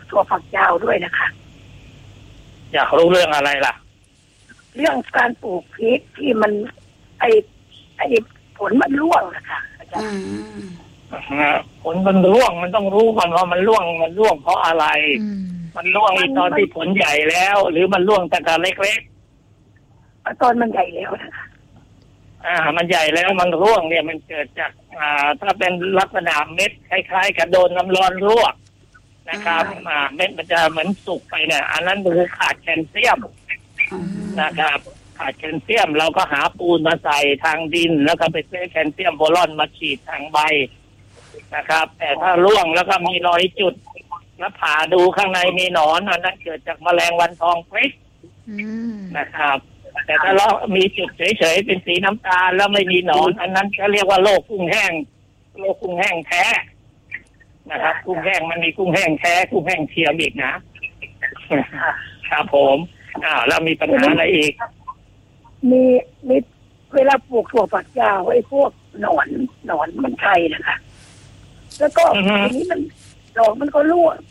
ถั่วฝักยาวด้วยนะคะอยากรู้เรื่องอะไรล่ะเรื่องการปลูกพริกที่มันไอผลมันร่วงนะคะอาจารย์ผลมันร่วงมันต้องรู้ก่อนว่ามันร่วงเพราะอะไรมันร่วงตอนที่ผลใหญ่แล้วหรือมันร่วงแต่ตอนเล็กๆตอนมันใหญ่แล้วนะคะมันใหญ่แล้วมันร่วงเนี่ยมันเกิดจากถ้าเป็นลักษณะเม็ดคล้ายๆกับโดนน้ำร้อนลวกนะครับเม็ดมันจะเหมือนสุกไปเนี่ยอันนั้นคือขาดแคลเซียมนะครับขาดแคลเซียมเราก็หาปูนมาใส่ทางดินแล้วก็ไปซื้อแคลเซียมโบรอนมาฉีดทางใบนะครับแต่ถ้าร่วงแล้วก็มีรอยจุดแล้วผ่าดูข้างในมีหนอนอันนั้นเกิดจากแมลงวันทองพริกนะครับแต่ถ้าเรามีจุดเฉยๆเป็นสีน้ำตาลแล้วไม่มีหนอนอันนั้นก็เรียกว่าโรคกุ้งแห้งแท้นะครับกุ้งแห้งมันมีกุ้งแห้งแท้กุ้งแห้งเทียมอีกนะครับผมแล้วมีปัญหาอะไรอีกมีเวลาปลูกถั่วฝักยาวไอ้พวกหนอนมันไข่นะคะแล้วก็ทีนี้มันดอกมันก็ร่วง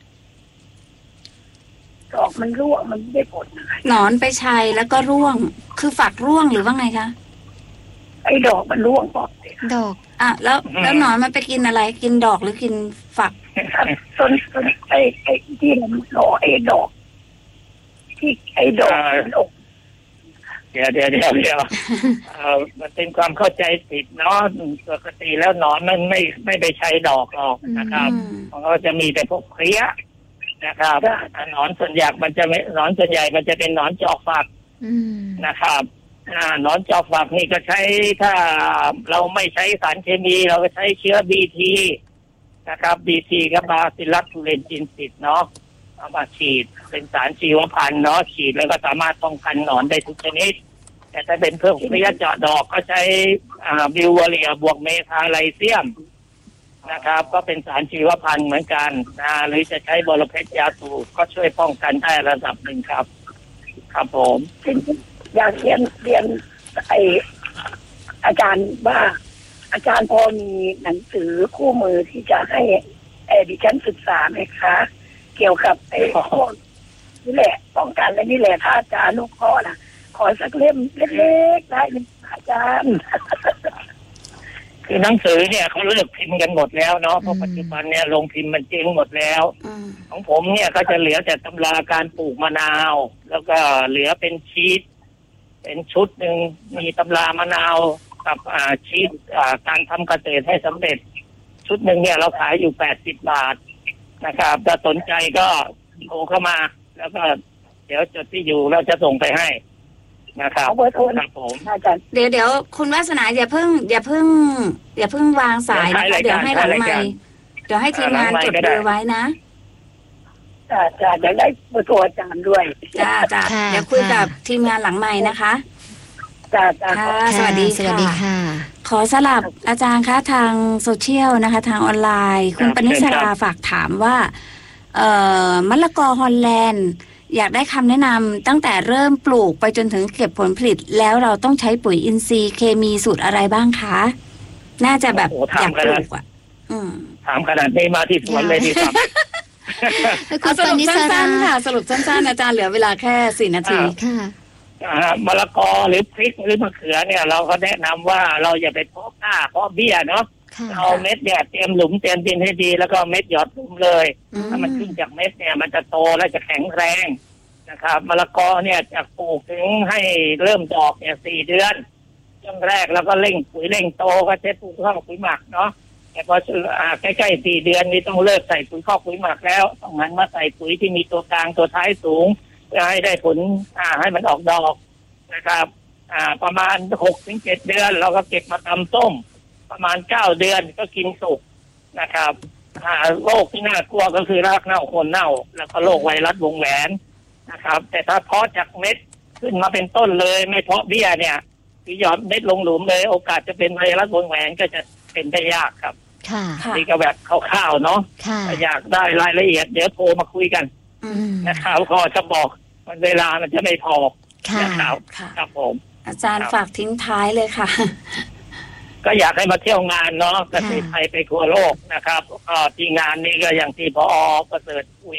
ดอกมันร่วงมันไม่ได้ผลหนอนไปชัยแล้วก็ร่วงคือฝักร่วงหรือว่าไงคะไอ้ดอกมันร่วงก่อนดอกแล้วหนอนมันไปกินอะไรกินดอกหรือกินฝักต้นไอ้ที่มันหน่อไอ้ดอกที่ไอ้ดอกมันออกเดี๋ยวมันเป็นความเข้าใจผิดเนาะปกติแล้วหนอนมันไม่ไปใช้ดอกหรอกนะครับมันก็จะมีแต่พวกเพลี้ยนะครับหนอนส่วนใหญ่มันจะไม่หนอนส่วนใหญ่มันจะเป็นหนอนจอกฝักนะครับหนอนจอกฝักนี่ก็ใช้ถ้าเราไม่ใช้สารเคมีเราก็ใช้เชื้อ BT นะครับ BT กับบาซิลัสทูเรนจินซิสเนาะเอามาฉีดเป็นสารชีวพันธุ์เนาะฉีดแล้วก็สามารถป้องกันหนอนได้ทุกชนิดแต่ถ้าเป็นเพื่อเพลี้ยเจาะดอกก็ใช้บิวเวอเรียบวกเมทาไลเซียมนะครับก็เป็นสารชีวพันธุ์เหมือนกันหรือจะใช้บรเพชรยาสูบก็ช่วยป้องกันได้ระดับหนึ่งครับครับผมอยากเรียนอาจารย์ว่าอาจารย์พอมีหนังสือคู่มือที่จะให้ดิฉันศึกษาไหมคะเกี่ยวกับพวกนี่แหละป้องกันและนี่แหละถ้าอาจารย์ลูกพ่อนะขอสักเล่มเล็กๆได้ไหมอาจารย์คือหนังสือเนี่ยเขาเลิกพิมพ์กันหมดแล้วเนาะเพราะปัจจุบันเนี่ยโรงพิมพ์มันเจ๊งหมดแล้วของผมเนี่ยก็จะเหลือแต่ตำราการปลูกมะนาวแล้วก็เหลือเป็นชีทเป็นชุดหนึ่งมีตำรามะนาวกับชีทการทำเกษตรให้สำเร็จชุดหนึ่งเนี่ยเราขายอยู่80 บาทนะครับถ้าสนใจก็โทรเข้ามาแล้วก็เดี๋ยวจดที่อยู่เราจะส่งไปให้นะครับครับผมเดี๋ยวคุณวาสนาอย่าเพิ่งวางสายนะคะเดี๋ยวให้หลังไมค์เดี๋ยวให้ทีมงานจดเบอร์ไว้นะจะได้เบอร์โทรอาจารย์ด้วยจ้าเดี๋ยวคุยกับทีมงานหลังไมค์นะคะจ้าสวัสดีค่ะขอสลับอาจารย์คะทางโซเชียลนะคะทางออนไลน์คุณปณิสราฝากถามว่ามะละกอฮอลแลนด์อยากได้คำแนะนำตั้งแต่เริ่มปลูกไปจนถึงเก็บผลผลิตแล้วเราต้องใช้ปุ๋ยอินทรีย์เคมีสูตรอะไรบ้างคะน่าจะแบบอยากปลูกถามขนาดนี้มาที่สวนเลยดีครับสรุปสั้นๆค่ะสรุปสั้นๆอาจารย์เหลือเวลาแค่4 นาทีค่ะมะละกอหรือพริกหรือมะเขือเนี่ยเราก็แนะนำว่าเราอย่าไปเพาะกล้าเพาะเบี้ยเนาะเอาเม็ดเนี่ยเตรียมหลุมเตรียมดินให้ดีแล้วก็เม็ดหยอดหลุมเลยถ้ามันขึ้นจากเม็ดเนี่ยมันจะโตและจะแข็งแรงนะครับมะละกอเนี่ยจากปลูกถึงให้เริ่มดอกเนี่ย4 เดือนช่วงแรกแล้วก็เร่งปุ๋ยเร่งโตก็ใช้ปุ๋ยข้าวปุ๋ยหมักเนาะแต่พอใกล้ๆ4 เดือนนี้ต้องเลิกใส่ปุ๋ยข้าวปุ๋ยหมักแล้วต้องหันมาใส่ปุ๋ยที่มีตัวกลางตัวท้ายสูงเพื่อให้ได้ผลให้มันออกดอกนะครับประมาณ 6-7 เดือนเราก็เก็บมาทำส้มประมาณ9 เดือนก็กินสุกนะครับโรคที่น่ากลัวก็คือรากเน่าโคนเน่าแล้วก็โรคไวรัสวงแหวนนะครับแต่ถ้าเพาะจากเม็ดขึ้นมาเป็นต้นเลยไม่เพาะเบี้ยเนี่ยที่หยอดเม็ดลงหลุมเลยโอกาสจะเป็นไวรัสวงแหวนก็จะเป็นได้ยากครับนี่ก็แบบคร่าวๆเนาะอยากได้รายละเอียดเดี๋ยวโทรมาคุยกันนะครับก็จะบอกเวลามันจะไม่พอนะครับครับผมอาจารย์ฝากทิ้งท้ายเลยค่ะก็อยากให้มาเที่ยวงานเนาะเกษตรไทยไปทั่วโลกนะครับที่งานนี้ก็อย่างที่ผอ.ประเสริฐ